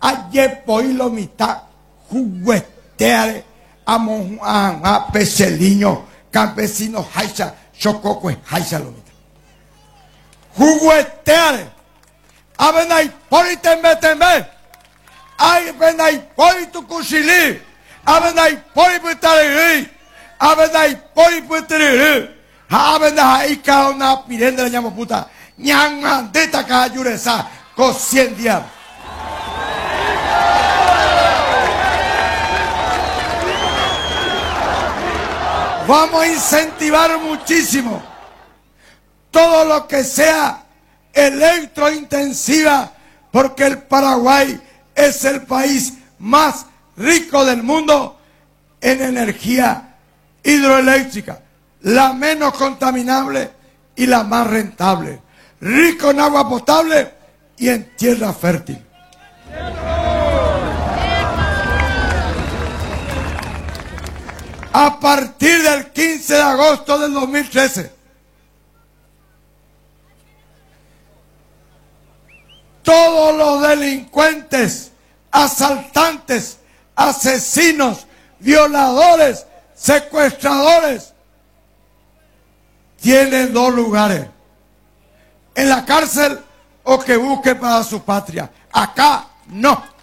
ayer poilo mitad jugueteare a peseliño campesino haisha chococue haisha lo mitad jugueteare a venay pori tembe ay venay pori tu cuchilí a venay pori putari a venay pori putari a venay caona pirenda la llamo puta ñangandeta cayuresa cociendia. Vamos a incentivar muchísimo todo lo que sea electrointensiva, porque el Paraguay es el país más rico del mundo en energía hidroeléctrica, la menos contaminable y la más rentable, rico en agua potable y en tierra fértil. A partir del 15 de agosto del 2013, todos los delincuentes, asaltantes, asesinos, violadores, secuestradores, tienen dos lugares: en la cárcel o que busque para su patria. Acá no.